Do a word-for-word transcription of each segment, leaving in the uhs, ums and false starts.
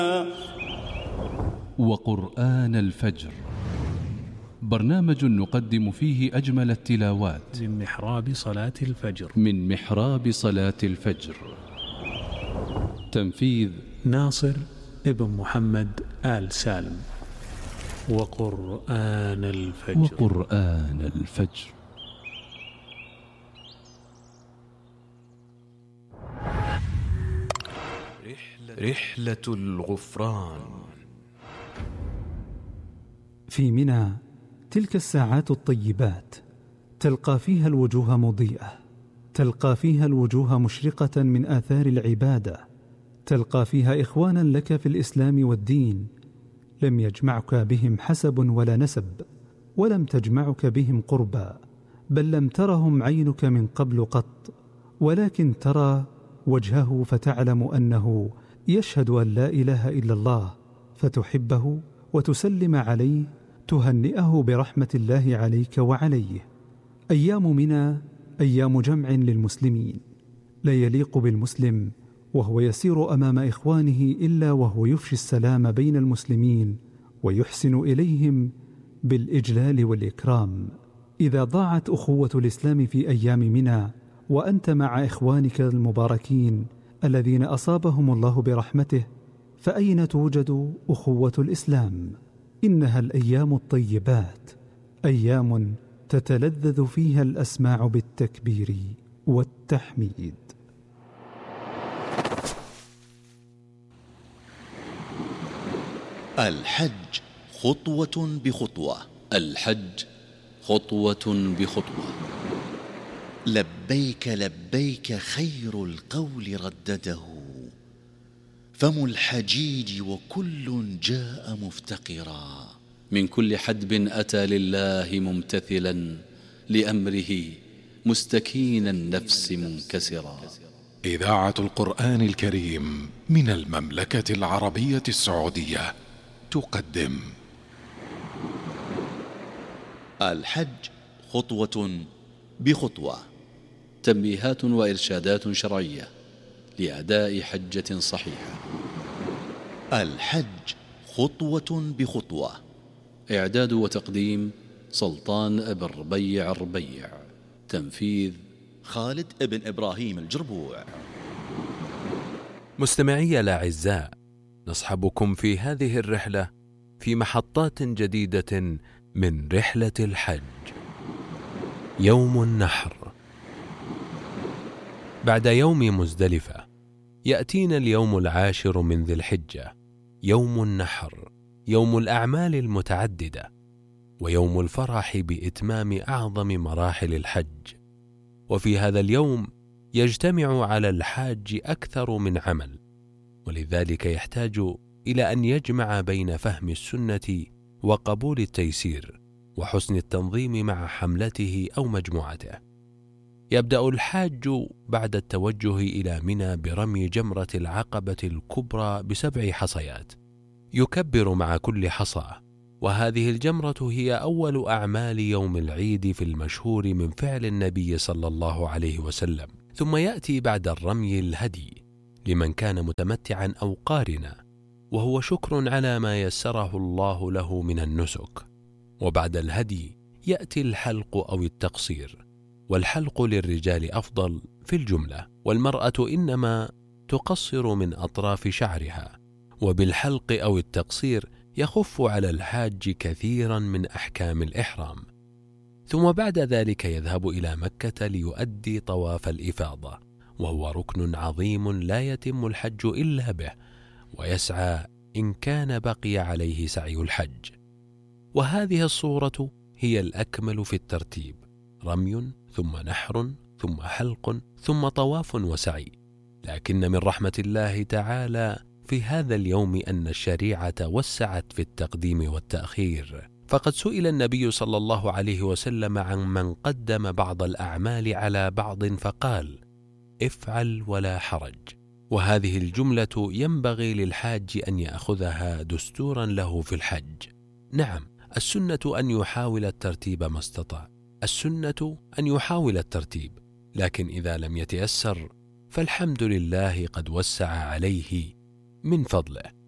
وقرآن الفجر، برنامج نقدم فيه أجمل التلاوات من محراب صلاة الفجر من محراب صلاة الفجر. تنفيذ ناصر ابن محمد آل سالم. وقرآن الفجر وقرآن الفجر. رحلة الغفران. في منى تلك الساعات الطيبات، تلقى فيها الوجوه مضيئة، تلقى فيها الوجوه مشرقة من آثار العبادة، تلقى فيها إخوانا لك في الإسلام والدين، لم يجمعك بهم حسب ولا نسب، ولم تجمعك بهم قربا، بل لم ترهم عينك من قبل قط، ولكن ترى وجهه فتعلم أنه يشهد أن لا إله إلا الله، فتحبه وتسلم عليه، تهنئه برحمة الله عليك وعليه. أيام منى أيام جمع للمسلمين، لا يليق بالمسلم وهو يسير أمام إخوانه إلا وهو يفشي السلام بين المسلمين ويحسن إليهم بالإجلال والإكرام. إذا ضاعت أخوة الإسلام في أيام منى وأنت مع إخوانك المباركين الذين أصابهم الله برحمته، فأين توجد أخوة الإسلام؟ إنها الأيام الطيبات، أيام تتلذذ فيها الأسماع بالتكبير والتحميد. الحج خطوة بخطوة. الحج خطوة بخطوة. لبيك لبيك خير القول ردده، فم الحجيج وكل جاء مفتقرا. من كل حدب أتى لله ممتثلا لأمره، مستكين النفس منكسرا. إذاعة القرآن الكريم من المملكة العربية السعودية تقدم الحج خطوة بخطوة. تنبيهات وإرشادات شرعية لأداء حجة صحيحة. الحج خطوة بخطوة. إعداد وتقديم سلطان ابن ربيع الربيع. تنفيذ خالد ابن إبراهيم الجربوع. مستمعي الأعزاء، نصحبكم في هذه الرحلة في محطات جديدة من رحلة الحج. يوم النحر. بعد يوم مزدلفة يأتينا اليوم العاشر من ذي الحجة، يوم النحر، يوم الأعمال المتعددة، ويوم الفرح بإتمام أعظم مراحل الحج. وفي هذا اليوم يجتمع على الحاج أكثر من عمل، ولذلك يحتاج إلى أن يجمع بين فهم السنة وقبول التيسير وحسن التنظيم مع حملته أو مجموعته. يبدأ الحاج بعد التوجه إلى منى برمي جمرة العقبة الكبرى بسبع حصيات، يكبر مع كل حصى، وهذه الجمرة هي أول أعمال يوم العيد في المشهور من فعل النبي صلى الله عليه وسلم. ثم يأتي بعد الرمي الهدي لمن كان متمتعا أو قارنا، وهو شكر على ما يسره الله له من النسك. وبعد الهدي يأتي الحلق أو التقصير، والحلق للرجال أفضل في الجملة، والمرأة إنما تقصر من أطراف شعرها. وبالحلق أو التقصير يخف على الحاج كثيرا من أحكام الإحرام. ثم بعد ذلك يذهب إلى مكة ليؤدي طواف الإفاضة، وهو ركن عظيم لا يتم الحج إلا به، ويسعى إن كان بقي عليه سعي الحج. وهذه الصورة هي الأكمل في الترتيب: رمي ثم نحر ثم حلق ثم طواف وسعي. لكن من رحمة الله تعالى في هذا اليوم أن الشريعة وسعت في التقديم والتأخير، فقد سئل النبي صلى الله عليه وسلم عن من قدم بعض الأعمال على بعض فقال: افعل ولا حرج. وهذه الجملة ينبغي للحاج أن يأخذها دستورا له في الحج. نعم، السنة أن يحاول الترتيب ما استطاع، السنة أن يحاول الترتيب، لكن إذا لم يتيسر فالحمد لله قد وسع عليه من فضله.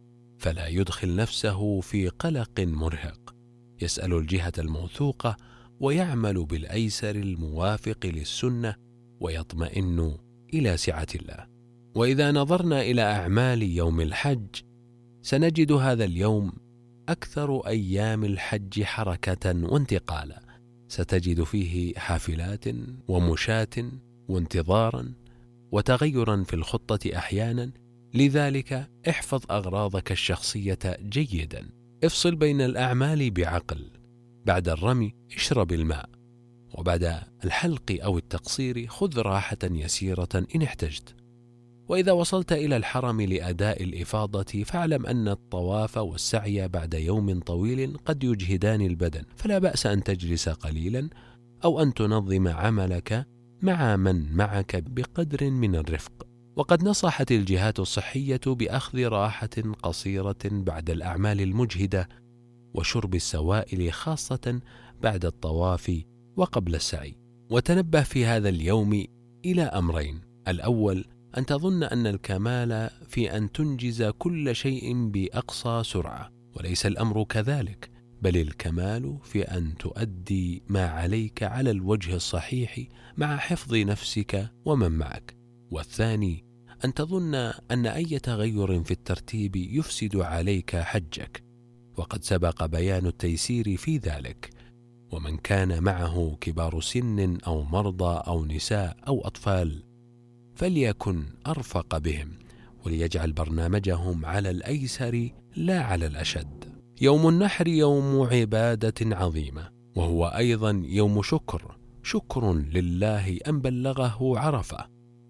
فلا يدخل نفسه في قلق مرهق، يسأل الجهة الموثوقة ويعمل بالأيسر الموافق للسنة ويطمئن إلى سعة الله. وإذا نظرنا إلى أعمال يوم الحج سنجد هذا اليوم أكثر أيام الحج حركة وانتقالا، ستجد فيه حافلات ومشاة وانتظارا وتغيرا في الخطة أحيانا، لذلك احفظ أغراضك الشخصية جيدا، افصل بين الأعمال بعقل. بعد الرمي اشرب الماء، وبعد الحلق أو التقصير خذ راحة يسيرة إن احتجت. وإذا وصلت إلى الحرم لأداء الإفاضة فاعلم أن الطواف والسعي بعد يوم طويل قد يجهدان البدن، فلا بأس أن تجلس قليلا أو أن تنظم عملك مع من معك بقدر من الرفق. وقد نصحت الجهات الصحية بأخذ راحة قصيرة بعد الأعمال المجهدة وشرب السوائل خاصة بعد الطواف وقبل السعي. وتنبه في هذا اليوم إلى أمرين: الأول أن تظن أن الكمال في أن تنجز كل شيء بأقصى سرعة، وليس الأمر كذلك، بل الكمال في أن تؤدي ما عليك على الوجه الصحيح مع حفظ نفسك ومن معك. والثاني أن تظن أن أي تغير في الترتيب يفسد عليك حجك، وقد سبق بيان التيسير في ذلك. ومن كان معه كبار سن أو مرضى أو نساء أو أطفال فليكن أرفق بهم، وليجعل برنامجهم على الأيسر لا على الأشد. يوم النحر يوم عبادة عظيمة، وهو أيضا يوم شكر، شكر لله أن بلغه عرفة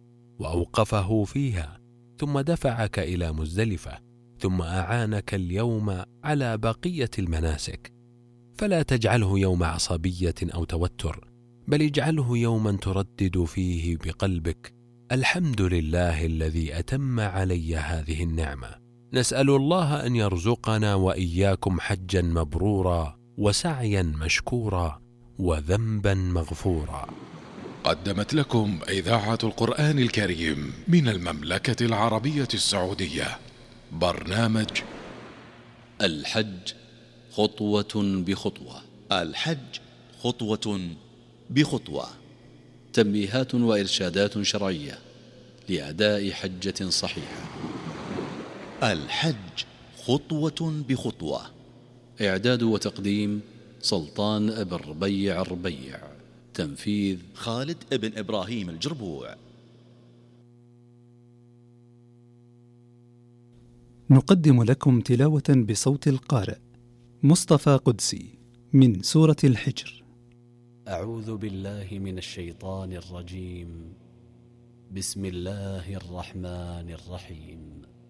وأوقفه فيها، ثم دفعك إلى مزدلفة، ثم أعانك اليوم على بقية المناسك. فلا تجعله يوم عصبية أو توتر، بل اجعله يوما تردد فيه بقلبك: الحمد لله الذي أتم علي هذه النعمة. نسأل الله أن يرزقنا وإياكم حجا مبرورا وسعيا مشكورا وذنبا مغفورا. قدمت لكم إذاعة القرآن الكريم من المملكة العربية السعودية برنامج الحج خطوة بخطوة. الحج خطوة بخطوة. تنبيهات وإرشادات شرعية لأداء حجة صحيحة. الحج خطوة بخطوة. إعداد وتقديم سلطان أبي الربيع الربيع. تنفيذ خالد ابن إبراهيم الجربوع. نقدم لكم تلاوة بصوت القارئ مصطفى قدسي من سورة الحجر. أعوذ بالله من الشيطان الرجيم. بسم الله الرحمن الرحيم.